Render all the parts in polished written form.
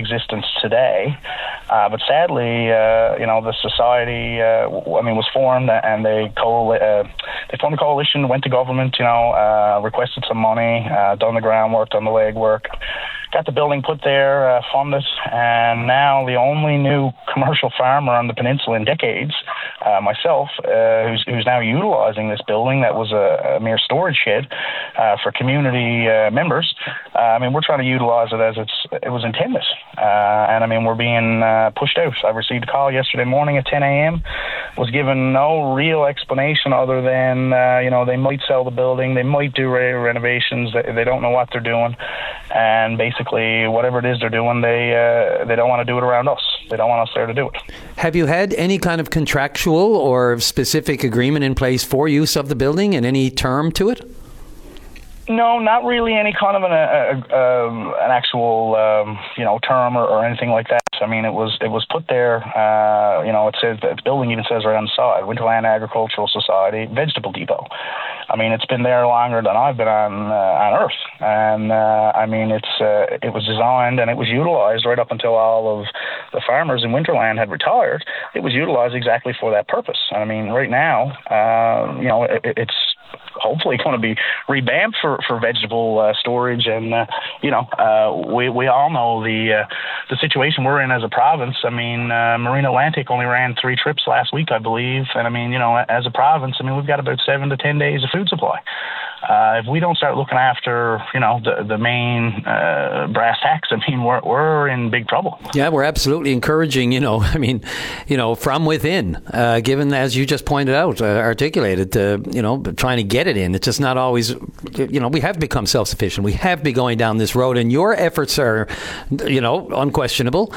existence today. But sadly, the society, was formed, and they formed a coalition, went to government, requested some money, done the groundwork, done the legwork, got the building put there, funded, and now the only new commercial farmer on the peninsula in decades, myself, who's now utilizing this building that was a mere storage shed for community members. We're trying to utilize it as it was intended, and we're being pushed out. I received a call yesterday morning at 10 a.m. Was given no real explanation other than they might sell the building, they might do renovations, they don't know what they're doing, and basically whatever it is they're doing, they don't want to do it around us. They don't want us there to do it. Have you had any kind of contractual or specific agreement in place for use of the building and any term to it? No, not really any kind of an actual term or anything like that. It was put there. It says the building even says right on the side, Winterland Agricultural Society Vegetable Depot. It's been there longer than I've been on Earth, and it was designed and it was utilized right up until all of the farmers in Winterland had retired. It was utilized exactly for that purpose. Right now, it's hopefully going to be revamped for vegetable storage, and we all know the situation we're in as a province. Marine Atlantic only ran 3 trips last week, I believe, and as a province, we've got about 7 to 10 days of food supply. If we don't start looking after, the main brass tacks, we're in big trouble. Yeah, we're absolutely encouraging, from within, given, as you just pointed out, articulated, trying to get it in. It's just not always, we have become self-sufficient. We have been going down this road, and your efforts are, unquestionable.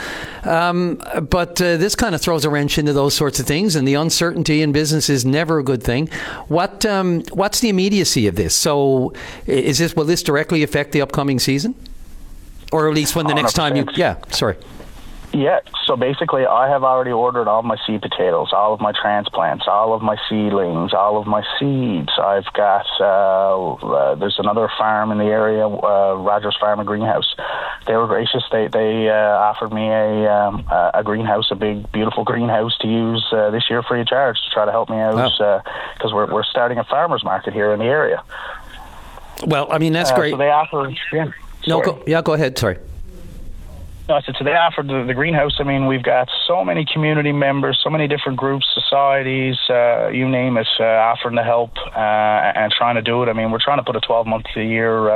But this kind of throws a wrench into those sorts of things, and the uncertainty in business is never a good thing. What's the immediacy of this? So will this directly affect the upcoming season? Or at least when the next time Yeah, so basically I have already ordered all of my seed potatoes, all of my transplants, all of my seedlings, all of my seeds. I've got, there's another farm in the area, Rogers Farm, a greenhouse. They were gracious. They offered me a greenhouse, a big, beautiful greenhouse to use this year free of charge to try to help me out, because we're starting a farmer's market here in the area. Well, that's great. So they offered, go ahead, sorry. No, I said, so they offered the greenhouse. We've got so many community members, so many different groups, societies, you name it, offering to help and trying to do it. We're trying to put a 12-month a year,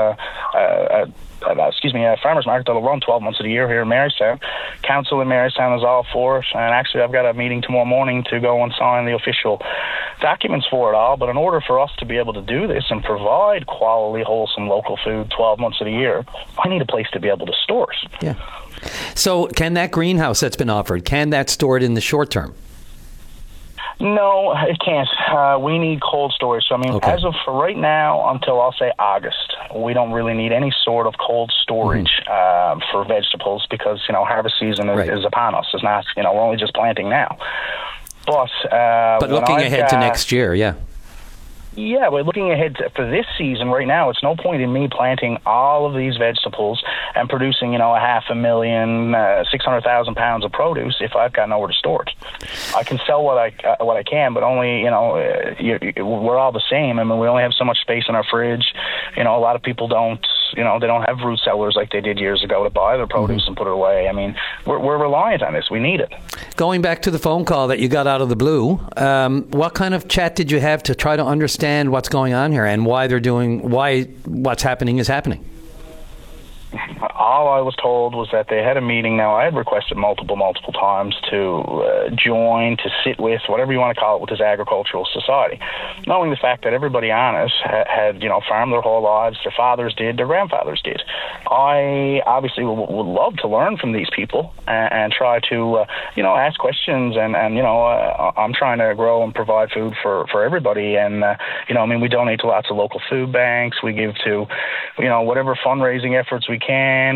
a farmer's market that'll run 12 months of the year here in Marystown. Council in Marystown is all for it, and actually I've got a meeting tomorrow morning to go and sign the official documents for it all. But in order for us to be able to do this and provide quality, wholesome local food 12 months of the year, I need a place to be able to store it. Yeah. So can that greenhouse that's been offered, can that store it in the short term? No, it can't. We need cold storage. So, as of for right now, until I'll say August, we don't really need any sort of cold storage for vegetables because, harvest season is upon us. It's not, we're only just planting now. But looking ahead to next year, Yeah, we're looking ahead for this season right now. It's no point in me planting all of these vegetables and producing, 500,000, 600,000 pounds of produce if I've got nowhere to store it. I can sell what I can, but only, we're all the same. We only have so much space in our fridge. A lot of people don't, they don't have root cellars like they did years ago to buy their produce and put it away. We're reliant on this. We need it. Going back to the phone call that you got out of the blue, what kind of chat did you have to try to understand what's going on here and why what's happening is happening? All I was told was that they had a meeting. Now, I had requested multiple times to join, to sit with, whatever you want to call it, with this agricultural society, knowing the fact that everybody on it had farmed their whole lives. Their fathers did, their grandfathers did. I obviously would love to learn from these people and try to, ask questions. And I'm trying to grow and provide food for everybody. And, we donate to lots of local food banks. We give to, whatever fundraising efforts we can.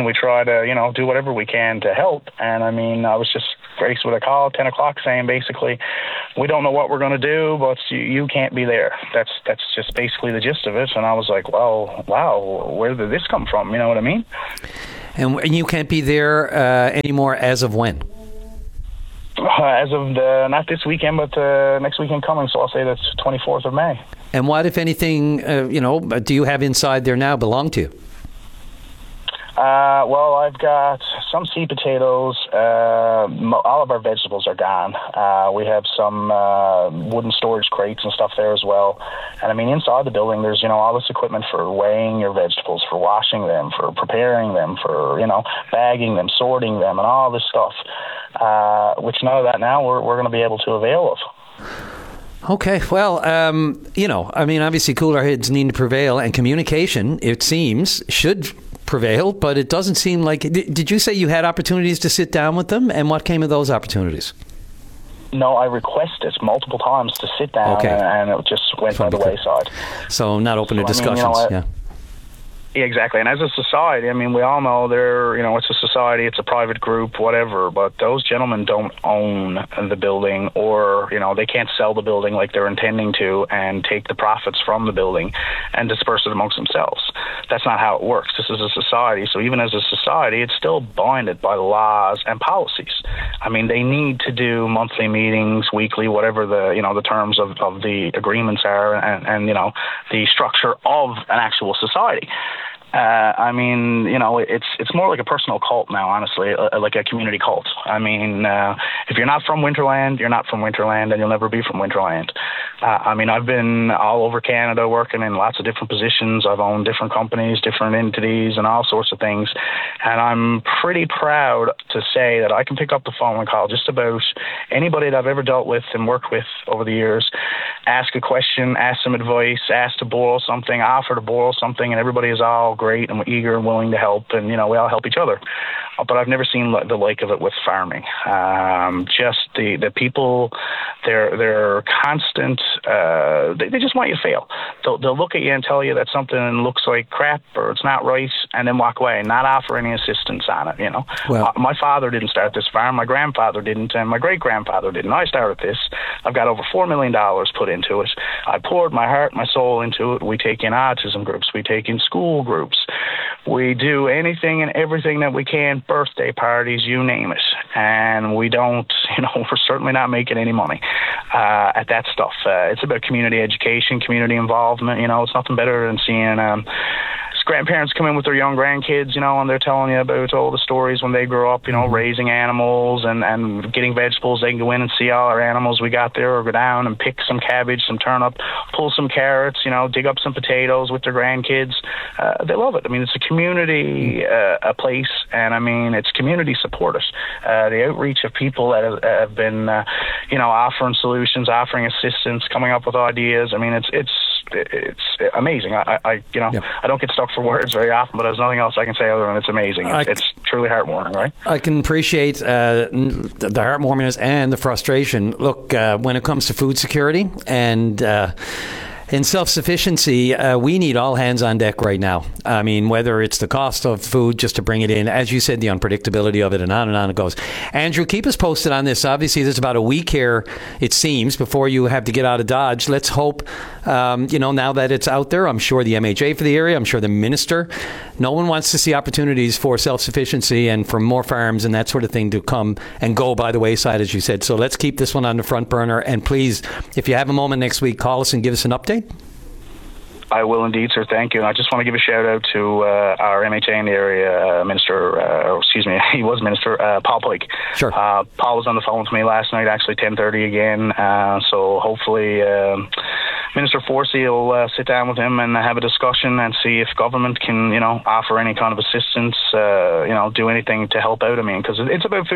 in, we try to, do whatever we can to help. And I mean, I was just graced with a call at 10 o'clock saying basically, we don't know what we're going to do, but you can't be there. That's just basically the gist of it. And I was like, well, wow, where did this come from? You know what I mean? And you can't be there anymore as of when? As of not this weekend, but next weekend coming. So I'll say that's 24th of May. And what, if anything, do you have inside there now belong to you? Well, I've got some seed potatoes. All of our vegetables are gone. We have some wooden storage crates and stuff there as well. And I mean, inside the building, there's, all this equipment for weighing your vegetables, for washing them, for preparing them, for, bagging them, sorting them, and all this stuff, which none of that now we're going to be able to avail of. Okay, well, obviously cooler heads need to prevail, and communication, it seems, should prevail, but it doesn't seem like... Did you say you had opportunities to sit down with them, and what came of those opportunities? No, I requested multiple times to sit down, and it just went by the wayside. So not open to discussions, yeah. Yeah, exactly. And as a society, I mean, we all know it's a society, it's a private group, whatever, but those gentlemen don't own the building, or, they can't sell the building like they're intending to and take the profits from the building and disperse it amongst themselves. That's not how it works. This is a society. So even as a society, it's still binded by laws and policies. I mean, they need to do monthly meetings, weekly, whatever the terms of the agreements are, and the structure of an actual society. It's more like a personal cult now, honestly, like a community cult. I mean, if you're not from Winterland, you're not from Winterland, and you'll never be from Winterland. I've been all over Canada working in lots of different positions. I've owned different companies, different entities, and all sorts of things. And I'm pretty proud to say that I can pick up the phone and call just about anybody that I've ever dealt with and worked with over the years, ask a question, ask some advice, ask to borrow something, offer to borrow something, and everybody is all great and eager and willing to help, and we all help each other. But I've never seen the like of it with farming. Just the people, they're constant. They just want you to fail. They'll look at you and tell you that something looks like crap or it's not right, and then walk away and not offer any assistance on it. Well, my father didn't start this farm. My grandfather didn't, and my great grandfather didn't. I started this. I've got over $4 million put into it. I poured my heart, my soul into it. We take in autism groups. We take in school groups. We do anything and everything that we can, birthday parties, you name it. And we don't, we're certainly not making any money at that stuff. It's about community education, community involvement. It's nothing better than seeing grandparents come in with their young grandkids, and they're telling you about all the stories when they grow up, raising animals and getting vegetables. They can go in and see all our animals we got there, or go down and pick some cabbage, some turnip, pull some carrots, dig up some potatoes with their grandkids. They love it. I mean, it's a community a place, and I mean, it's community supported. The outreach of people that have been, offering solutions, offering assistance, coming up with ideas. I mean, it's amazing. I don't get stuck for words very often, but there's nothing else I can say other than it's amazing. It's truly heartwarming, right? I can appreciate the heartwarmingness and the frustration. Look, when it comes to food security and in self-sufficiency, we need all hands on deck right now. I mean, whether it's the cost of food just to bring it in, as you said, the unpredictability of it, and on it goes. Andrew, keep us posted on this. Obviously, there's about a week here, it seems, before you have to get out of Dodge. Let's hope, now that it's out there, I'm sure the MHA for the area, I'm sure the minister, no one wants to see opportunities for self-sufficiency and for more farms and that sort of thing to come and go by the wayside, as you said. So let's keep this one on the front burner. And please, if you have a moment next week, call us and give us an update. I will indeed, sir. Thank you. And I just want to give a shout out to our MHA in the area, he was Minister, Paul Pike. Sure. Paul was on the phone with me last night, actually 10:30 again. So hopefully Minister Forsey will sit down with him and have a discussion and see if government can, offer any kind of assistance, do anything to help out. I mean, because it's about food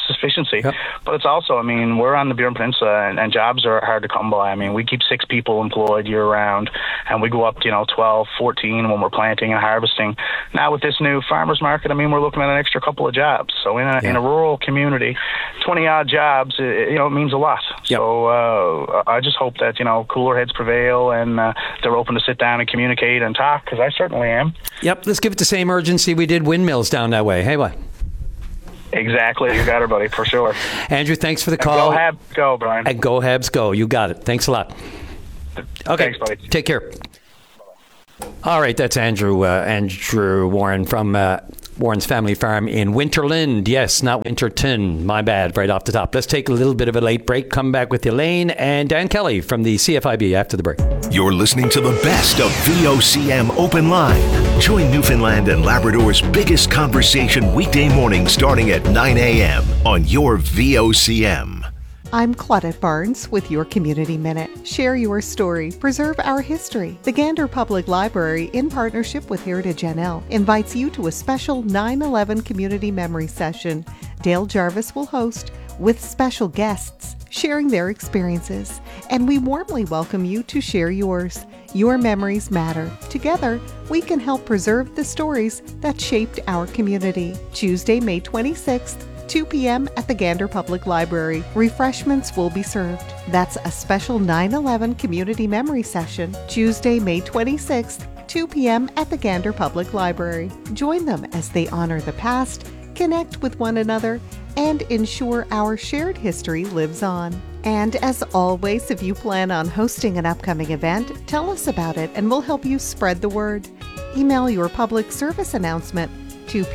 self-sufficiency. Yep. But it's also, I mean, we're on the Burin Peninsula, and jobs are hard to come by. I mean, we keep 6 people employed year-round, and we go up to, 12, 14 when we're planting and harvesting. Now with this new farmers market, I mean, we're looking at an extra couple of jobs. So in a rural community, 20-odd jobs, it means a lot. Yep. So I just hope that, cooler heads prevail, and they're open to sit down and communicate and talk, because I certainly am. Yep, let's give it the same urgency we did windmills down that way. Hey, what? Exactly. You got it, buddy, for sure. Andrew, thanks for the call. Go Habs, go, Brian. And go Habs, go. You got it. Thanks a lot. Okay, thanks, buddy. Take care. All right, that's Andrew Warren from Warren's Family Farm in Winterland. Yes, not Winterton. My bad, right off the top. Let's take a little bit of a late break. Come back with Elaine and Dan Kelly from the CFIB after the break. You're listening to the best of VOCM Open Line. Join Newfoundland and Labrador's biggest conversation weekday morning starting at 9 a.m. on your VOCM. I'm Claudette Barnes with your Community Minute. Share your story, preserve our history. The Gander Public Library, in partnership with Heritage NL, invites you to a special 9/11 community memory session. Dale Jarvis will host, with special guests sharing their experiences. And we warmly welcome you to share yours. Your memories matter. Together, we can help preserve the stories that shaped our community. Tuesday, May 26th, 2 p.m. at the Gander Public Library. Refreshments will be served. That's a special 9/11 community memory session, Tuesday, May 26th, 2 p.m. at the Gander Public Library. Join them as they honor the past, connect with one another, and ensure our shared history lives on. And as always, if you plan on hosting an upcoming event, tell us about it and we'll help you spread the word. Email your public service announcement to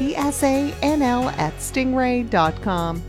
psanl@stingray.com.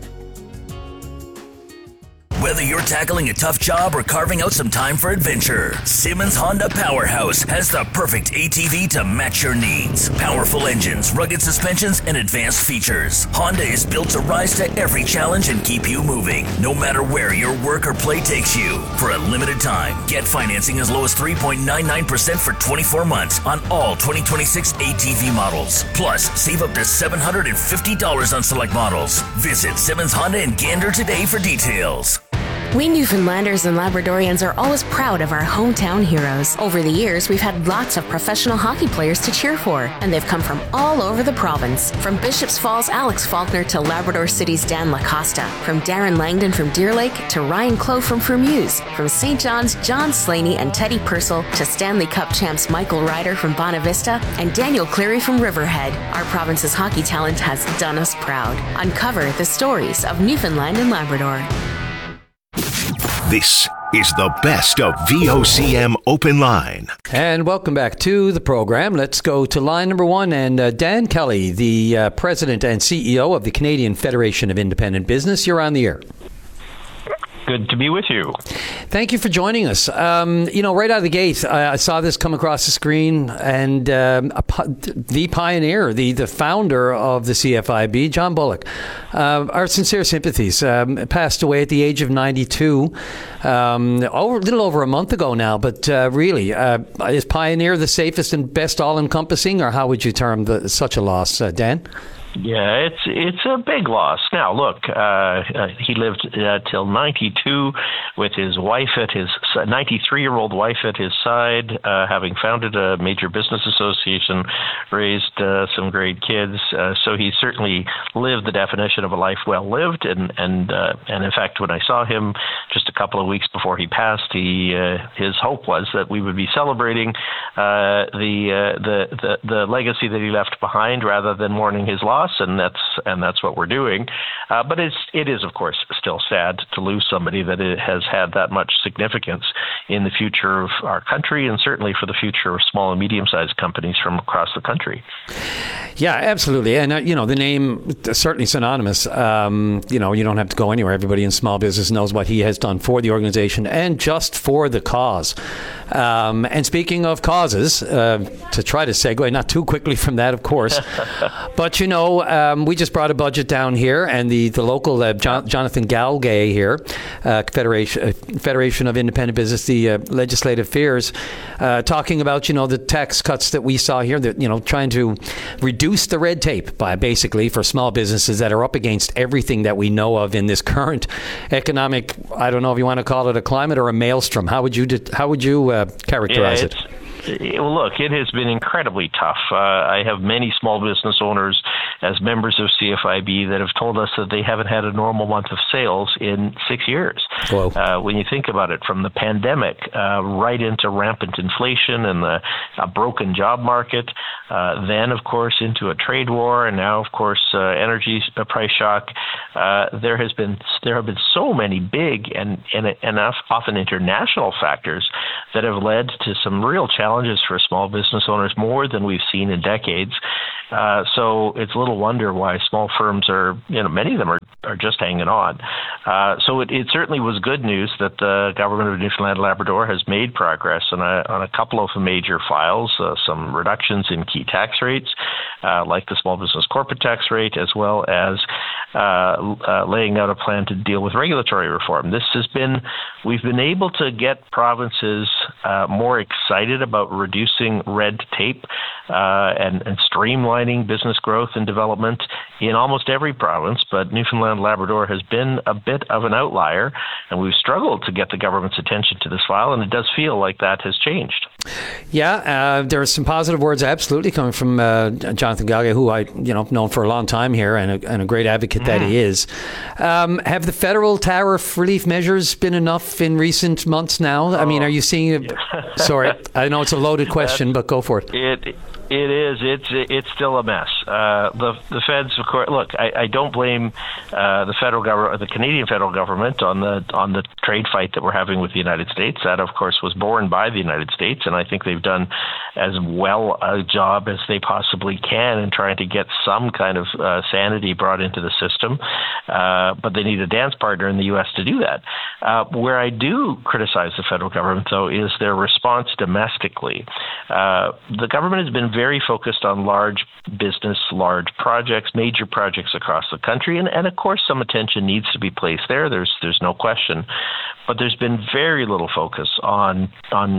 Whether you're tackling a tough job or carving out some time for adventure, Simmons Honda Powerhouse has the perfect ATV to match your needs. Powerful engines, rugged suspensions, and advanced features. Honda is built to rise to every challenge and keep you moving, no matter where your work or play takes you. For a limited time, get financing as low as 3.99% for 24 months on all 2026 ATV models. Plus, save up to $750 on select models. Visit Simmons Honda in Gander today for details. We Newfoundlanders and Labradorians are always proud of our hometown heroes. Over the years, we've had lots of professional hockey players to cheer for, and they've come from all over the province. From Bishops Falls' Alex Faulkner to Labrador City's Dan Lacosta. From Darren Langdon from Deer Lake to Ryan Clough from Fermuse. From St. John's, John Slaney and Teddy Purcell to Stanley Cup champs Michael Ryder from Bonavista and Daniel Cleary from Riverhead. Our province's hockey talent has done us proud. Uncover the stories of Newfoundland and Labrador. This is the best of VOCM Open Line. And welcome back to the program. Let's go to line number 1. And Dan Kelly, the president and CEO of the Canadian Federation of Independent Business, you're on the air. Good to be with you. Thank you for joining us. Right out of the gate, I saw this come across the screen, and the pioneer, the founder of the CFIB, John Bullock, our sincere sympathies, passed away at the age of 92, a little over a month ago now, but really, is pioneer the safest and best all-encompassing, or how would you term such a loss, Dan? Yeah, it's a big loss. Now, look, he lived till 92 with his wife at his 93-year-old wife at his side, having founded a major business association, raised some great kids. So he certainly lived the definition of a life well lived. And in fact, when I saw him just a couple of weeks before he passed, his hope was that we would be celebrating the legacy that he left behind rather than mourning his loss. And that's what we're doing. But it is, of course, still sad to lose somebody that has had that much significance in the future of our country and certainly for the future of small and medium-sized companies from across the country. Yeah, absolutely. And, the name is certainly synonymous. You don't have to go anywhere. Everybody in small business knows what he has done for the organization and just for the cause. And speaking of causes, to try to segue, not too quickly from that, of course, but, So we just brought a budget down here, and the local Jonathan Galgay here, Federation of Independent Business, the Legislative Affairs, talking about the tax cuts that we saw here, that trying to reduce the red tape by basically for small businesses that are up against everything that we know of in this current economic, I don't know if you want to call it a climate or a maelstrom. How would you characterize it? Well, look, it has been incredibly tough. I have many small business owners as members of CFIB that have told us that they haven't had a normal month of sales in 6 years. When you think about it, from the pandemic right into rampant inflation and a broken job market, then, of course, into a trade war, and now, of course, energy price shock. There have been so many big and often international factors that have led to some real challenges for small business owners, more than we've seen in decades. So it's little wonder why small firms are, many of them are just hanging on. So it certainly was good news that the government of Newfoundland and Labrador has made progress on a couple of major files, some reductions in key tax rates, like the small business corporate tax rate, as well as laying out a plan to deal with regulatory reform. We've been able to get provinces more excited about reducing red tape and streamlining business growth and development in almost every province, but Newfoundland and Labrador has been a bit of an outlier, and we've struggled to get the government's attention to this file, and it does feel like that has changed. Yeah, there are some positive words absolutely coming from Jonathan Galgay, who I've known for a long time here, and a great advocate that he is. Have the federal tariff relief measures been enough in recent months now? I mean, are you seeing it? Sorry, I know it's a loaded question, but go for it. It is. It's still a mess. The feds, of course. Look, I don't blame the federal government, the Canadian federal government, on the trade fight that we're having with the United States. That, of course, was borne by the United States, and I think they've done as well a job as they possibly can in trying to get some kind of sanity brought into the system. But they need a dance partner in the U.S. to do that. Where I do criticize the federal government, though, is their response domestically. The government has been very focused on large business, large projects, major projects across the country, and of course some attention needs to be placed there. There's no question, but there's been very little focus on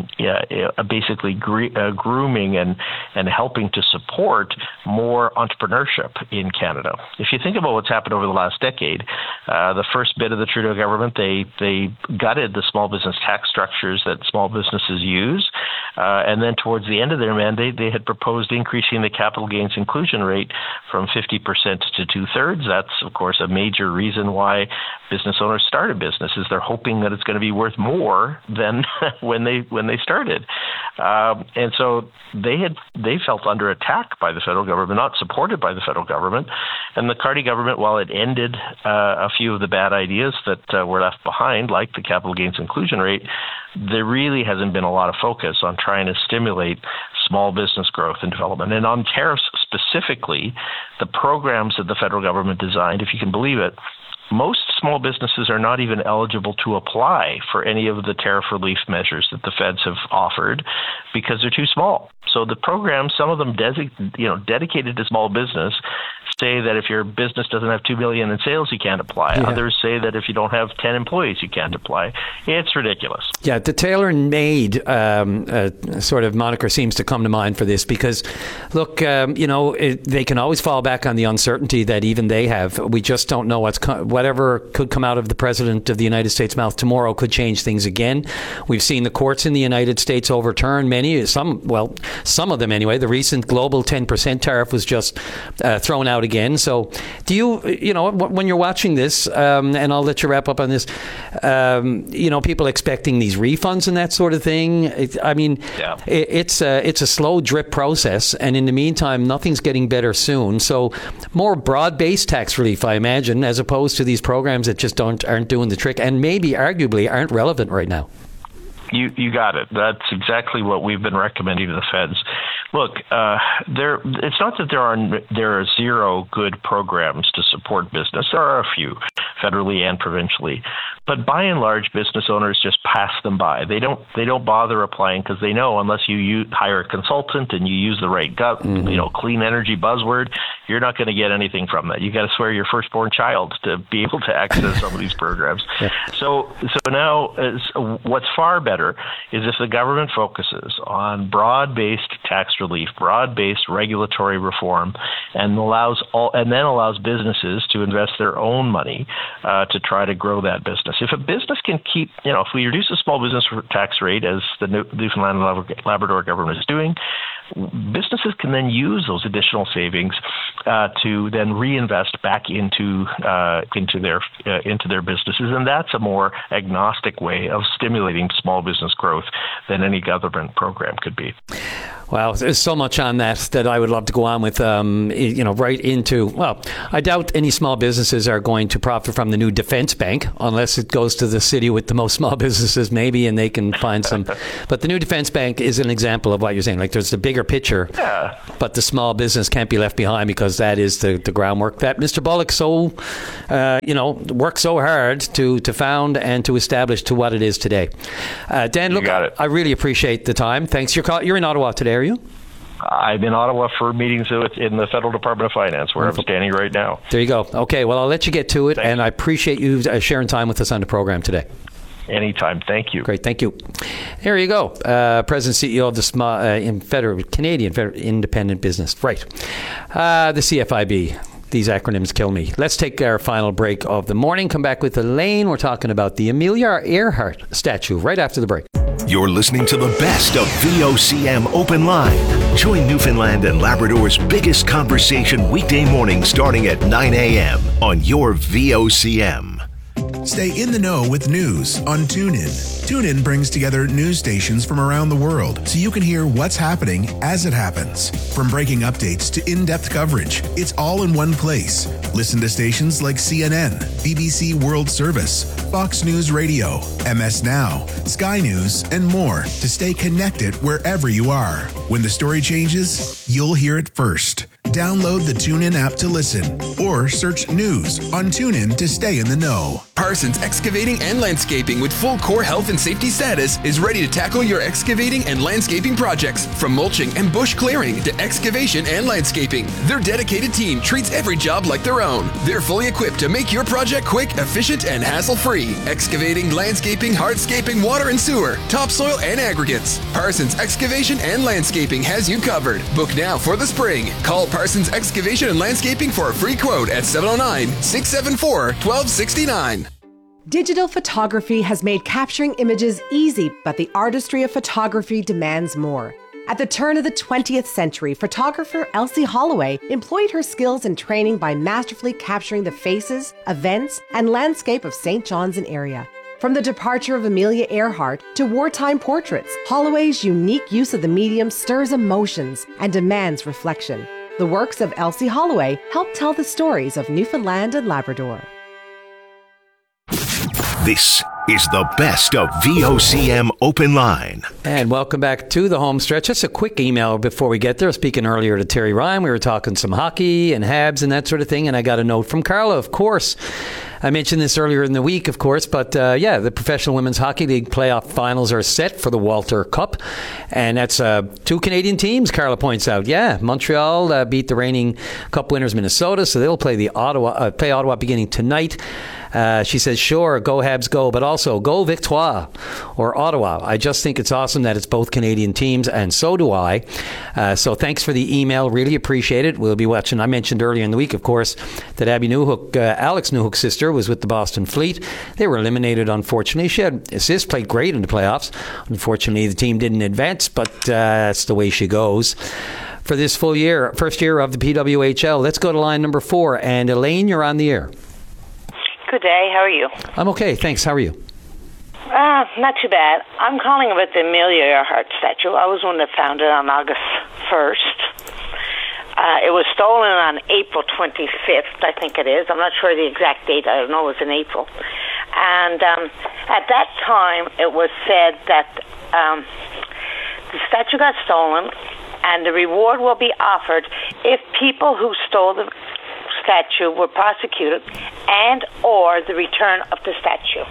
basically grooming and helping to support more entrepreneurship in Canada. If you think about what's happened over the last decade, the first bit of the Trudeau government, they gutted the small business tax structures that small businesses use, and then towards the end of their mandate, they had proposed increasing the capital gains inclusion rate from 50% to 2/3. That's, of course, a major reason why business owners start a business, is they're hoping that it's going to be worth more than when they started. And so they felt under attack by the federal government, not supported by the federal government. And the Carney government, while it ended a few of the bad ideas that were left behind, like the capital gains inclusion rate, there really hasn't been a lot of focus on trying to stimulate small business growth and development. And on tariffs specifically, the programs that the federal government designed, if you can believe it, most small businesses are not even eligible to apply for any of the tariff relief measures that the feds have offered because they're too small. So the programs, some of them dedicated to small business, say that if your business doesn't have $2 million in sales, you can't apply. Yeah. Others say that if you don't have 10 employees, you can't apply. It's ridiculous. Yeah, the tailor-made sort of moniker seems to come to mind for this because, look, they can always fall back on the uncertainty that even they have. We just don't know whatever could come out of the President of the United States' mouth tomorrow could change things again. We've seen the courts in the United States overturn some of them anyway. The recent global 10% tariff was just thrown out again. So do you when you're watching this, and I'll let you wrap up on this, people expecting these refunds and that sort of thing. It's a slow drip process. And in the meantime, nothing's getting better soon. So more broad-based tax relief, I imagine, as opposed to these programs that just aren't doing the trick and maybe arguably aren't relevant right now. You got it. That's exactly what we've been recommending to the feds. Look, it's not that there are zero good programs to support business. There are a few, federally and provincially, but by and large, business owners just pass them by. They don't bother applying because they know unless you hire a consultant and you use the right clean energy buzzword, you're not going to get anything from that. You got to swear your firstborn child to be able to access some of these programs. Yeah. So now what's far better is if the government focuses on broad-based tax relief, broad-based regulatory reform, and then allows businesses to invest their own money to try to grow that business. If a business can keep, if we reduce the small business tax rate, as the Newfoundland and Labrador government is doing, businesses can then use those additional savings to then reinvest back into their businesses, and that's a more agnostic way of stimulating small business growth than any government program could be. Wow, there's so much on that I would love to go on with, right into, well, I doubt any small businesses are going to profit from the new defense bank, unless it goes to the city with the most small businesses maybe, and they can find some. But the new defense bank is an example of what you're saying. Like, there's the bigger picture, but the small business can't be left behind, because that is the groundwork that Mr. Bullock worked so hard to found and to establish to what it is today. Dan, look, I really appreciate the time. Thanks. You're in Ottawa today, are you? I'm in Ottawa for meetings in the Federal Department of Finance, where I'm standing right now. There you go. Okay, well, I'll let you get to it, and I appreciate you sharing time with us on the program today. Anytime. Thank you. Great. Thank you. There you go. President and CEO of the Canadian Independent Business. Right. The CFIB. These acronyms kill me. Let's take our final break of the morning. Come back with Elaine. We're talking about the Amelia Earhart statue right after the break. You're listening to the best of VOCM Open Line. Join Newfoundland and Labrador's biggest conversation weekday morning starting at 9 a.m. on your VOCM. Stay in the know with news on TuneIn. TuneIn brings together news stations from around the world so you can hear what's happening as it happens. From breaking updates to in-depth coverage, it's all in one place. Listen to stations like CNN, BBC World Service, Fox News Radio, MS Now, Sky News, and more to stay connected wherever you are. When the story changes, you'll hear it first. Download the TuneIn app to listen or search news on TuneIn to stay in the know. Parsons Excavating and Landscaping, with full core health and safety status, is ready to tackle your excavating and landscaping projects. From mulching and bush clearing to excavation and landscaping, their dedicated team treats every job like their own. They're fully equipped to make your project quick, efficient, and hassle-free. Excavating, landscaping, hardscaping, water and sewer, topsoil, and aggregates. Parsons Excavation and Landscaping has you covered. Book now for the spring. Call Parsons Excavation and Landscaping for a free quote at 709-674-1269. Digital photography has made capturing images easy, but the artistry of photography demands more. At the turn of the 20th century, photographer Elsie Holloway employed her skills and training by masterfully capturing the faces, events, and landscape of St. John's and area. From the departure of Amelia Earhart to wartime portraits, Holloway's unique use of the medium stirs emotions and demands reflection. The works of Elsie Holloway help tell the stories of Newfoundland and Labrador. This is the best of VOCM Open Line. And welcome back to the home stretch. Just a quick email before we get there. Speaking earlier to Terry Ryan, we were talking some hockey and Habs and that sort of thing, and I got a note from Carla, of course. I mentioned this earlier in the week, of course, but the Professional Women's Hockey League playoff finals are set for the Walter Cup, and that's 2 Canadian teams, Carla points out. Yeah, Montreal beat the reigning Cup winners Minnesota, so they'll play Ottawa beginning tonight. She says, sure, go Habs go, but also go Victoire or Ottawa. I just think it's awesome that it's both Canadian teams, and so do I. So thanks for the email. Really appreciate it. We'll be watching. I mentioned earlier in the week, of course, that Abby Newhook, Alex Newhook's sister, was with the Boston Fleet. They were eliminated, unfortunately. She had assists, played great in the playoffs. Unfortunately, the team didn't advance, but that's the way she goes. For this first year of the PWHL, let's go to line number 4. And Elaine, you're on the air. Good day. How are you? I'm okay. Thanks. How are you? Not too bad. I'm calling about the Amelia Earhart statue. I was one that found it on August 1st. It was stolen on April 25th, I think it is. I'm not sure the exact date. I don't know. It was in April. And at that time, it was said that the statue got stolen and the reward will be offered if people who stole the statue were prosecuted and or the return of the statue.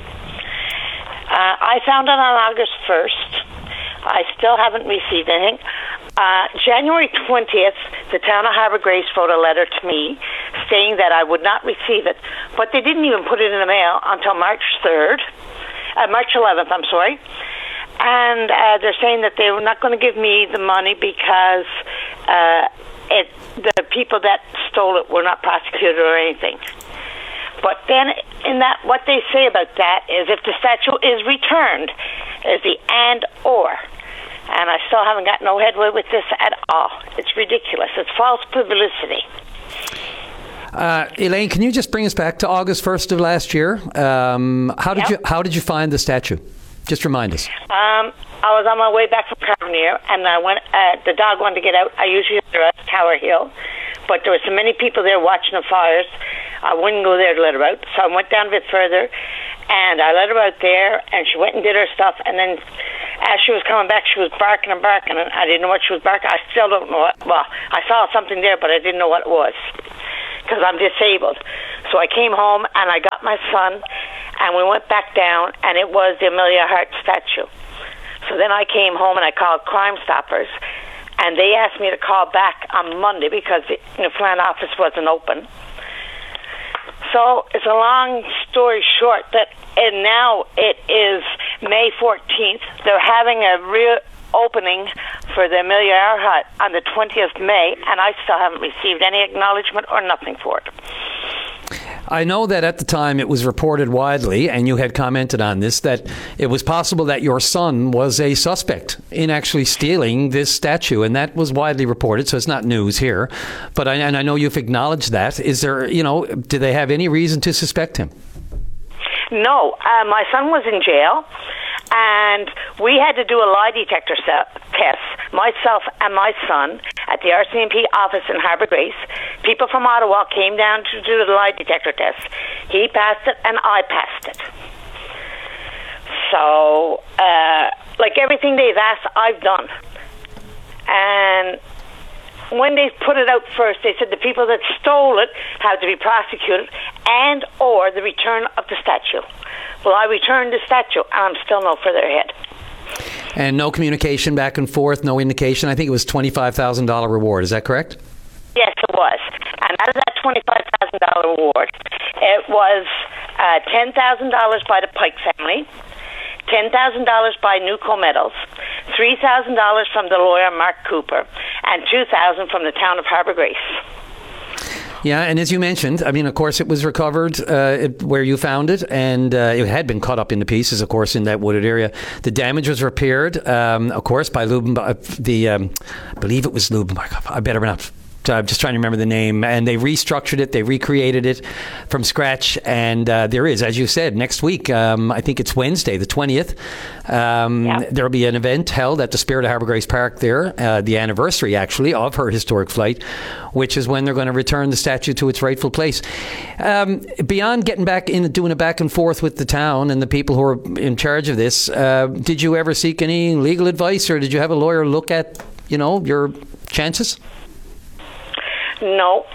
I found it on August 1st. I still haven't received anything. January 20th, the town of Harbour Grace wrote a letter to me saying that I would not receive it, but they didn't even put it in the mail until March 11th, I'm sorry. And they're saying that they were not going to give me the money because the people that stole it were not prosecuted or anything. But then in that, what they say about that is if the statue is returned, is the and or. And I still haven't got no headway with this at all. It's ridiculous. It's false publicity. Elaine, can you just bring us back to August 1st of last year? How did you find the statue? Just remind us. I was on my way back from Carbonear, and I went. The dog wanted to get out. I usually go to Tower Hill, but there were so many people there watching the fires, I wouldn't go there to let her out. So I went down a bit further, and I let her out there, and she went and did her stuff. And then, as she was coming back, she was barking and barking, and I didn't know what she was barking. I still don't know it. Well, I saw something there, but I didn't know what it was because I'm disabled. So I came home, and I got my son, and we went back down, and it was the Amelia Hart statue. So then I came home and I called Crime Stoppers, and they asked me to call back on Monday because the Newfoundland office wasn't open. So it's a long story short and now it is May 14th. They're having a real opening for the Amelia Earhart on the 20th of May, and I still haven't received any acknowledgement or nothing for it. I know that at the time it was reported widely, and you had commented on this, that it was possible that your son was a suspect in actually stealing this statue, and that was widely reported, so it's not news here. But I know you've acknowledged that. Is there, do they have any reason to suspect him? No. My son was in jail, and we had to do a lie detector test, myself and my son, at the RCMP office in Harbour Grace. People from Ottawa came down to do the lie detector test. He passed it, and I passed it. So, like everything they've asked, I've done. And when they put it out first, they said the people that stole it had to be prosecuted and or the return of the statue. Well, I returned the statue, and I'm still no further ahead. And no communication back and forth, no indication. I think it was $25,000 reward. Is that correct? Yes, it was. And out of that $25,000 reward, it was $10,000 by the Pike family, $10,000 by Newco Metals, $3,000 from the lawyer Mark Cooper, and $2,000 from the town of Harbour Grace. Yeah, and as you mentioned, I mean, of course, it was recovered where you found it, and it had been cut up into pieces, of course, in that wooded area. The damage was repaired, of course, by Lubenbach. I believe it was Lubenbach. I better not. I'm just trying to remember the name. And they restructured it. They recreated it from scratch. And there is, as you said, next week, I think it's Wednesday, the 20th, there will be an event held at the Spirit of Harbour Grace Park there, the anniversary, actually, of her historic flight, which is when they're going to return the statue to its rightful place. Beyond getting back in, doing a back and forth with the town and the people who are in charge of this, did you ever seek any legal advice, or did you have a lawyer look at, your chances? No.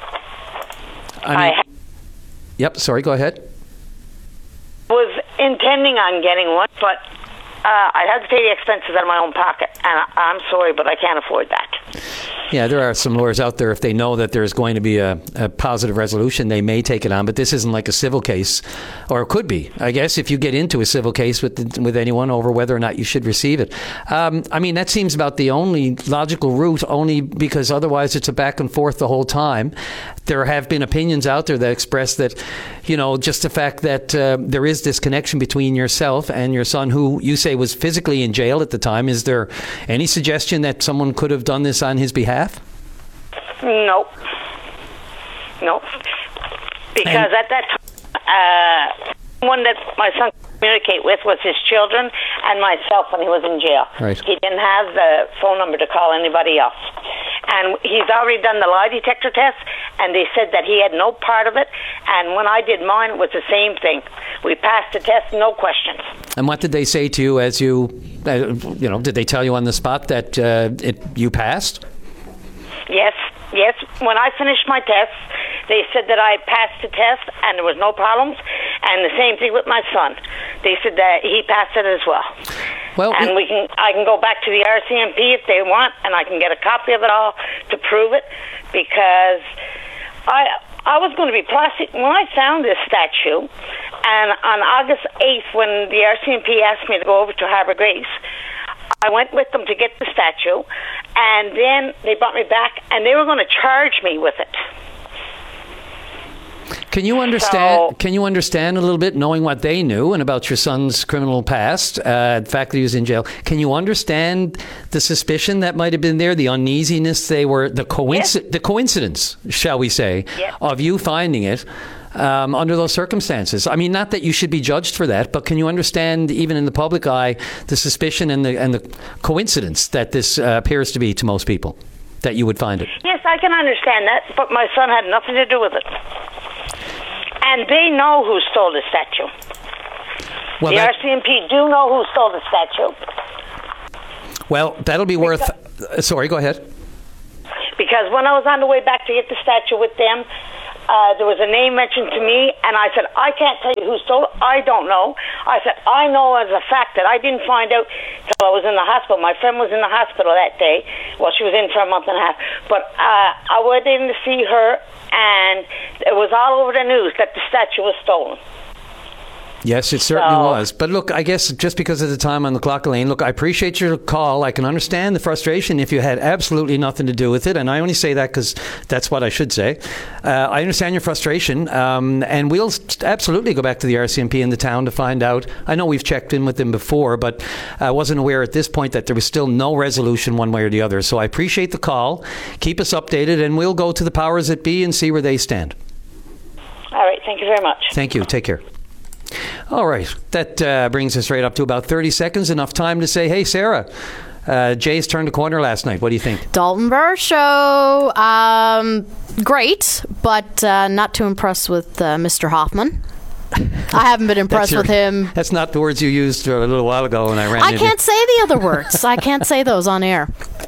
Yep, sorry, go ahead. Was intending on getting one, but I had to pay the expenses out of my own pocket, and I'm sorry, but I can't afford that. Yeah, there are some lawyers out there, if they know that there's going to be a positive resolution, they may take it on, but this isn't like a civil case, or it could be, I guess, if you get into a civil case with anyone over whether or not you should receive it. I mean, that seems about the only logical route, only because otherwise it's a back and forth the whole time. There have been opinions out there that express that, just the fact that there is this connection between yourself and your son, who you say was physically in jail at the time. Is there any suggestion that someone could have done this on his behalf? No. Because at that time, one that my son could communicate with was his children and myself when he was in jail. Right. He didn't have the phone number to call anybody else. And he's already done the lie detector test, and they said that he had no part of it. And when I did mine, it was the same thing. We passed the test, no questions. And what did they say to you as you, did they tell you on the spot that you passed? Yes. When I finished my test, they said that I passed the test and there was no problems. And the same thing with my son. They said that he passed it as well. and I can go back to the RCMP if they want, and I can get a copy of it all to prove it, because I was going to be when I found this statue, and on August 8th, when the RCMP asked me to go over to Harbour Grace, I went with them to get the statue, and then they brought me back, and they were going to charge me with it. Can you understand? Can you understand a little bit, knowing what they knew and about your son's criminal past, the fact that he was in jail? Can you understand the suspicion that might have been there, the uneasiness the coincidence, shall we say, of you finding it under those circumstances? I mean, not that you should be judged for that, but can you understand, even in the public eye, the suspicion and the coincidence that this appears to be to most people, that you would find it? Yes, I can understand that, but my son had nothing to do with it. And they know who stole the statue. Well, the RCMP do know who stole the statue. Well, that'll be worth... Sorry, go ahead. Because when I was on the way back to get the statue with them, there was a name mentioned to me, and I said, I can't tell you who stole it. I don't know. I said, I know as a fact that I didn't find out till I was in the hospital. My friend was in the hospital that day. Well, she was in for a month and a half. But I went in to see her, and it was all over the news that the statue was stolen. Yes, it certainly was. But look, I guess just because of the time on the clock, Elaine, look, I appreciate your call. I can understand the frustration if you had absolutely nothing to do with it. And I only say that because that's what I should say. I understand your frustration. And we'll absolutely go back to the RCMP in the town to find out. I know we've checked in with them before, but I wasn't aware at this point that there was still no resolution one way or the other. So I appreciate the call. Keep us updated, and we'll go to the powers that be and see where they stand. All right. Thank you very much. Thank you. Take care. All right. That brings us right up to about 30 seconds. Enough time to say, hey, Sarah, Jay's turned a corner last night. What do you think? Dalton Burr show. Great, but not too impressed with Mr. Hoffman. I haven't been impressed with him. That's not the words you used a little while ago when I ran into... I can't say the other words. I can't say those on air.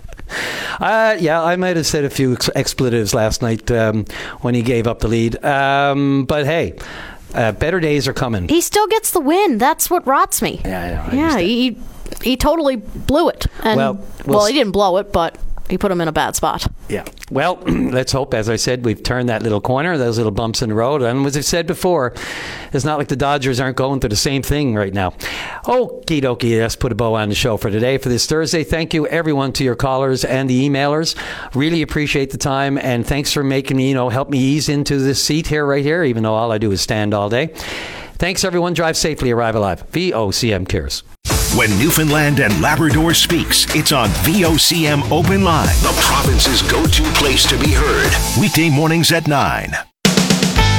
Yeah, I might have said a few expletives last night when he gave up the lead. But hey... better days are coming. He still gets the win. That's what rots me. Yeah, I know. He totally blew it. And, well, he didn't blow it, but he put him in a bad spot. Yeah. Well, let's hope, as I said, we've turned that little corner, those little bumps in the road. And as I've said before, it's not like the Dodgers aren't going through the same thing right now. Okie dokie, let's put a bow on the show for today, for this Thursday. Thank you, everyone, to your callers and the emailers. Really appreciate the time, and thanks for making me, help me ease into this seat right here, even though all I do is stand all day. Thanks, everyone. Drive safely, arrive alive. VOCM cares. When Newfoundland and Labrador speaks, it's on VOCM Open Line, the province's go-to place to be heard. Weekday mornings at 9.